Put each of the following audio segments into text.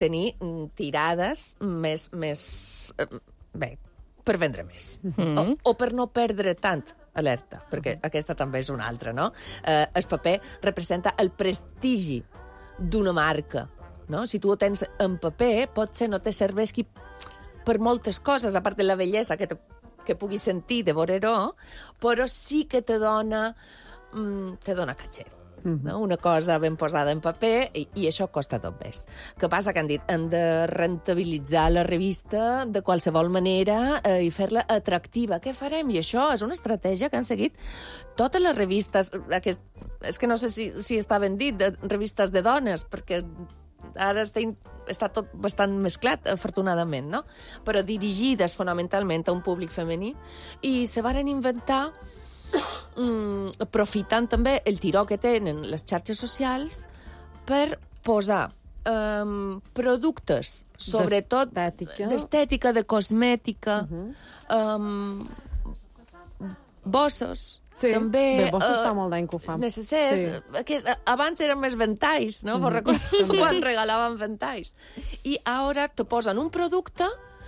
tenir tirades més bé, per vendre més. O per no perdre tant, alerta, perquè aquesta també és una altra, no? El paper representa el prestigi d'una marca, no? Si tu ho tens en paper, potser no te serveixi per moltes coses, a part de la bellesa que puguis sentir de veure-ho, però sí que te dona caché. No? Una cosa ben posada en paper i això costa tot més. Què passa? Que han dit hem de rentabilitzar la revista de qualsevol manera i fer-la atractiva. Què farem? I això és una estratègia que han seguit totes les revistes. És que no sé si està ben dit, de revistes de dones, perquè ara està tot bastant mesclat, afortunadament, no? Però dirigides fonamentalment a un públic femení i se varen inventar aprofitant també el tiró que tenen les xarxes socials per posar productes, sobretot d'estètica, de cosmètica, bossos. Sí, també, bossos fa molt d'any que ho fan. Necessers. Sí. Abans eren més ventalls, no? Vos recordeu quan regalaven ventalls. I ara te posen un producte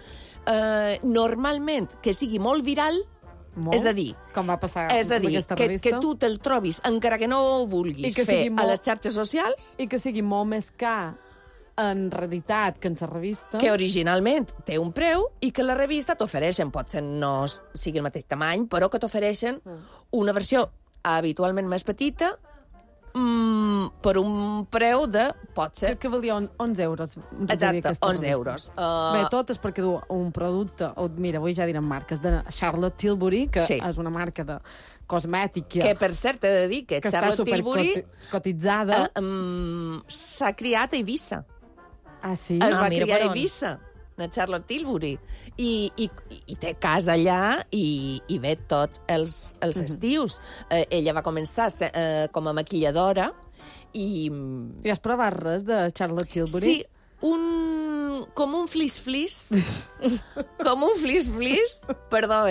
normalment que sigui molt viral. Molt? És a dir, com va passar amb aquesta revista, que tu te'l trobis, encara que no ho vulguis fer a les xarxes socials. I que sigui molt més car, en realitat, que en la revista. Que originalment té un preu i que la revista t'ofereixen, potser no sigui el mateix tamany, però que t'ofereixen una versió habitualment més petita, per un preu de, potser... Que valia 11 euros. Exacte, 11 euros. Bé, tot és perquè du un producte, mira, avui ja direm marques, de Charlotte Tilbury, que és una marca de cosmètica... Que, per cert, he de dir que Charlotte Tilbury... cotitzada. S'ha criat a Eivissa. Ah, sí? Es va criar a Eivissa, a Charlotte Tilbury. I té casa allà i ve tots els estius. Ella va començar com a maquilladora i... I has provat res de Charlotte Tilbury? Sí, com un flis-flis. Com un flis-flis, perdó,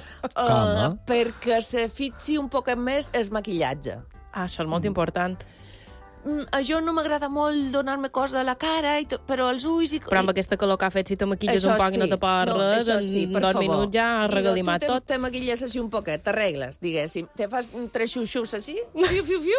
perquè se fixi un poc més el maquillatge. Ah, això és molt important. A jo no m'agrada molt donar-me cosa a la cara, però els ulls... Però amb aquesta calor que ha fet, si te maquilles un poc i no te poses res, en 2 minuts ja has regalimat tot. Tu te maquilles així un poquet, t'arregles, diguéssim. Te fas 3 xuxus així, fiu,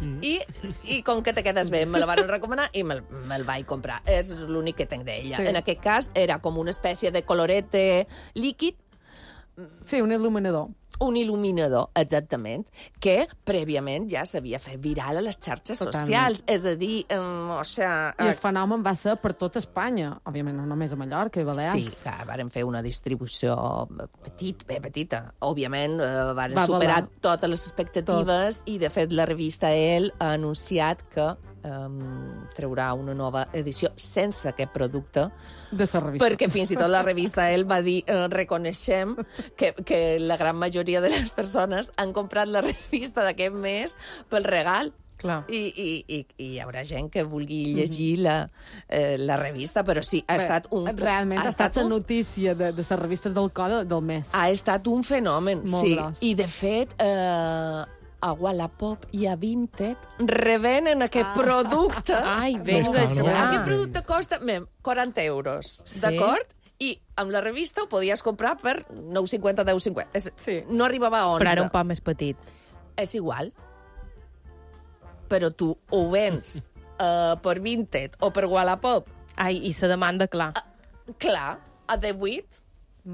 i com que te quedes bé, me la van recomanar i me'l vaig comprar. És l'únic que tenc d'ella. En aquest cas, era com una espècie de colorete líquid. Sí, un il·luminador. Un il·luminador, exactament, que prèviament ja s'havia fet viral a les xarxes socials. És a dir, I el fenomen va ser per tot Espanya, òbviament, no només a Mallorca i Balears. Sí, que varen fer una distribució petita. Òbviament, varen superar totes les expectatives i, de fet, la revista Elle ha anunciat que treurà una nova edició sense aquest producte de la revista. Perquè fins i tot la revista Elle va dir reconeixem que la gran majoria de les persones han comprat la revista d'aquest mes pel regal. Clar. I hi haurà gent que vulgui llegir la revista, però sí, ha estat un... Realment ha estat la notícia de les revistes del code del mes. Ha estat un fenomen, sí. Gros. I, de fet, a Wallapop i a Vinted revenen aquest producte. Ai, vinga, ja. Aquest producte costa 40 euros, d'acord? I amb la revista ho podies comprar per 9,50, 10,50. Sí. No arribava a 11. Però era un poc més petit. És igual. Però tu ho vens per Vinted o per Wallapop. Ai, i la demanda, clar. Clar, a 18.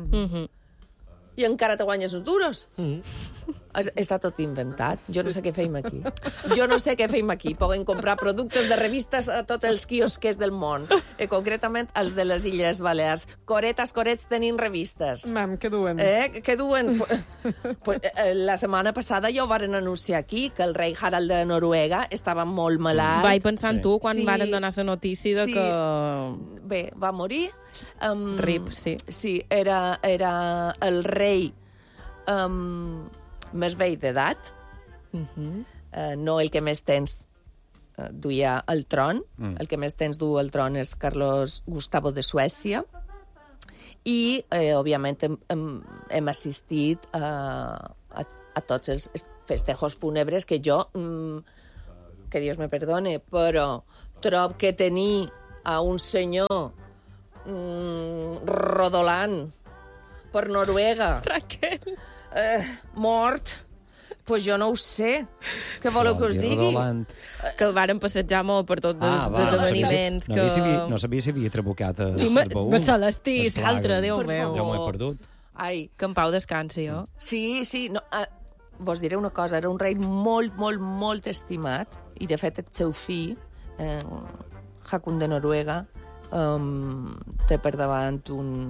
I encara te guanyes uns duros. Està tot inventat. Jo no sé què feim aquí. Poden comprar productes de revistes a tots els quiosques del món. Concretament els de les Illes Balears. Corets tenint revistes. Què duen? Què duen? La setmana passada ja ho varen anunciar aquí, que el rei Harald de Noruega estava molt malalt. Vaig pensar en tu quan varen donar la notícia de que... Bé, va morir. Rip, sí. Sí, era el rei més vell d'edat, no el que més temps duia el tron. El que més temps du el tron és Carlos Gustavo de Suècia. I, òbviament, hem assistit a tots els festejos fúnebres que jo, que Dios me perdone, però trobo que tenir a un senyor rodolant per Noruega, Raquel. mort, pues jo no ho sé. Què voleu que us digui? Que el varen passejar molt per tots els esdeveniments. No sabia si havia trabucat a baúl. Celestí, l'altre, Déu meu. Jo m'ho he perdut. Ai. Que en pau descansi, jo. Sí. No, vos diré una cosa, era un rei molt, molt, molt estimat, i de fet el seu fill, Hakon de Noruega, té per davant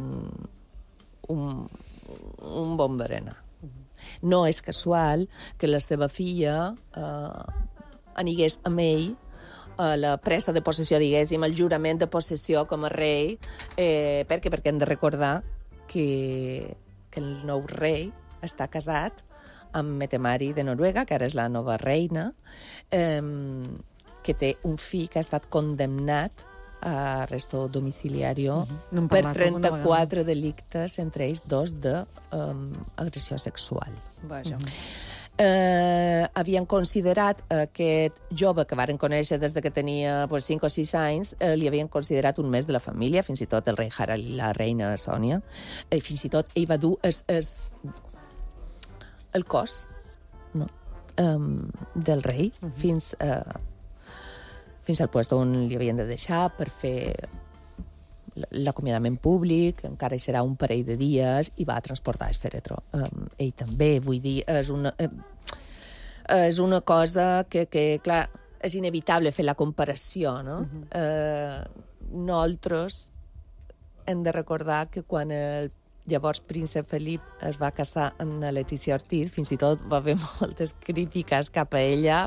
un bon berenar. No és casual que la seva filla anigués amb ell a la presa de possessió, diguéssim, el jurament de possessió com a rei, perquè hem de recordar que el nou rei està casat amb Mette-Marit de Noruega, que ara és la nova reina, que té un fill que ha estat condemnat a arresto domiciliario per 34 delictes, entre ells 2 d'agressió sexual. Vaja. Havien considerat aquest jove que varen conèixer des que tenia 5 o 6 anys, li havien considerat un mes de la família, fins i tot el rei Harald i la reina Sònia, i fins i tot ell va dur el cos del rei fins al lloc on li havien de deixar per fer l'acomiadament públic, encara hi serà un parell de dies, i va transportar el fèretro. Ell també, vull dir, és una cosa que, clar, és inevitable fer la comparació, no? Nosaltres hem de recordar que quan el llavors príncep Felip es va casar amb la Letícia Ortiz, fins i tot va haver moltes crítiques cap a ella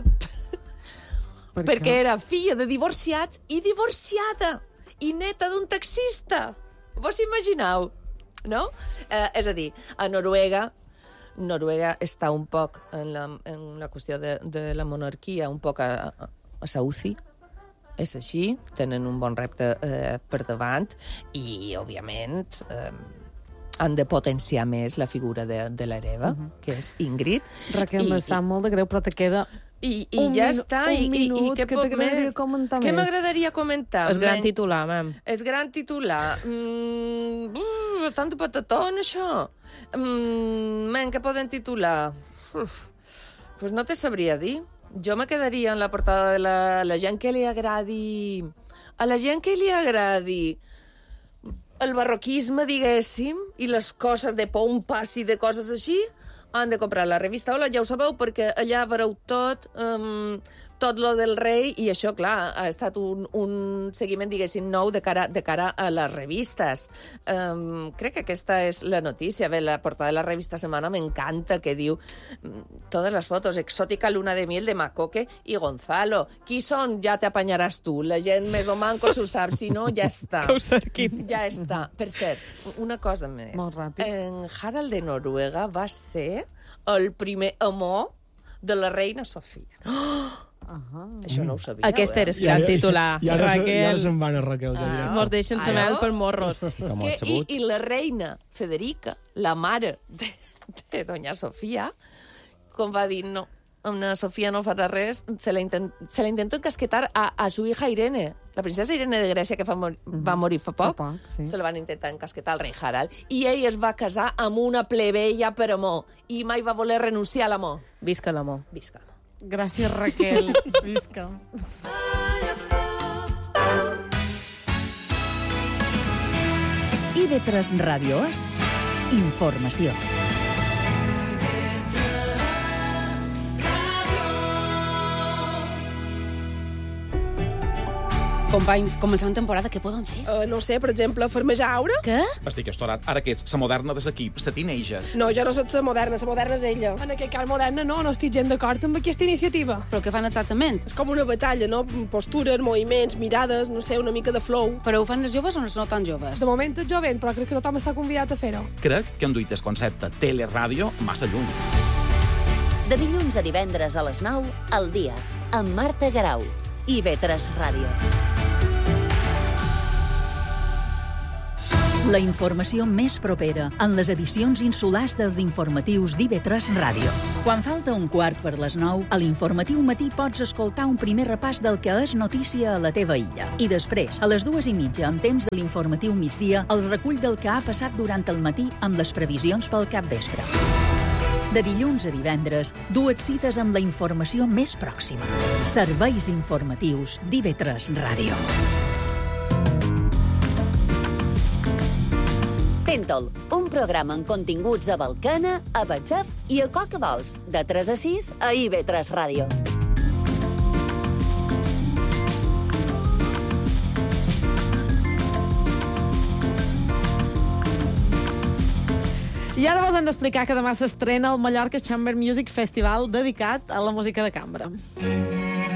perquè era filla de divorciats i divorciada i neta d'un taxista. Vos imagineu, no? És a dir, a Noruega està un poc en la qüestió de la monarquia, un poc a Sauci. És així, tenen un bon repte per davant i, òbviament, han de potenciar més la figura de l'hereva, que és Ingrid. Raquel, me sap molt de greu, però te queda I ja està, i què poc més. Què m'agradaria comentar? El gran titular, mam. El gran titular. Bastant de patatón, això. Què poden titular? Pues no te sabria dir. Jo me quedaria en la portada de la gent que li agradi... A la gent que li agradi el barroquisme, diguéssim, i les coses de pompas i de coses així, han de comprar la revista Hola, ja ho sabeu, perquè allà veureu tot lo del rei, i això, clar, ha estat un seguiment, diguéssim, nou de cara a les revistes. Crec que aquesta és la notícia. Bé, la portada de la revista Semana m'encanta, que diu totes les fotos, exòtica luna de miel de Macoque i Gonzalo. Qui són? Ja t'apanyaràs tu. La gent més o manco s'ho sap, si no, ja està. Que ho cerquin. Ja està. Per cert, una cosa més. Molt ràpid. En Harald de Noruega va ser el primer amor de la reina Sofia. Això no ho sabia. Aquest era el gran titular, Raquel. I ara se'n van a Raquel. Mos deixen sonar per morros. I la reina Federica, la mare de doña Sofia, com va dir, no, amb la Sofia no farà res, se la intentó encasquetar a su hija Irene, la princesa Irene de Grècia, que va morir fa poc, sí. Se la van intentar encasquetar al rei Harald, i ell es va casar amb una plebeia per amor, i mai va voler renunciar a l'amor. Visca l'amor. Visca l'amor. Gràcies, Raquel. Visca. IB3 Ràdio és informació. Companys, començant temporada, què poden fer? No sé, per exemple, farmejaure? Què? Estic estorat. Ara que ets la moderna de l'equip, la teenager. No, jo no soc la moderna és ella. En aquest cas moderna no estic gens d'acord amb aquesta iniciativa. Però què fan exactament? És com una batalla, no? Postures, moviments, mirades, no sé, una mica de flow. Però ho fan les joves o no tan joves? De moment és jovent, però crec que tothom està convidat a fer-ho. Crec que han duit el concepte teleràdio massa lluny. De dilluns a divendres a les 9, al dia, amb Marta Garau. IB3 Ràdio. La informació més propera en les edicions insulars dels informatius d'IV3 Ràdio. Quan falta un quart per les 9, a l'informatiu matí pots escoltar un primer repàs del que és notícia a la teva illa. I després, a les 2:30, en temps de l'informatiu migdia, el recull del que ha passat durant el matí amb les previsions pel capvespre. De dilluns a divendres, dues cites amb la informació més pròxima. Serveis informatius d'IV3 Ràdio. Tentol, un programa amb continguts a Balcana, a WhatsApp i a Cocadols, de 3 a 6 a IV3 Ràdio. I ara vos hem d'explicar que demà s'estrena el Mallorca Chamber Music Festival dedicat a la música de cambra.